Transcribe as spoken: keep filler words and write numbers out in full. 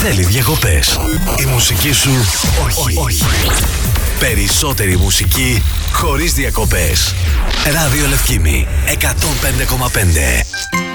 θέλει διακοπές. Η μουσική σου όχι. όχι. Περισσότερη μουσική χωρίς διακοπές. Ράδιο Λευκήμη εκατόν πέντε κόμμα πέντε.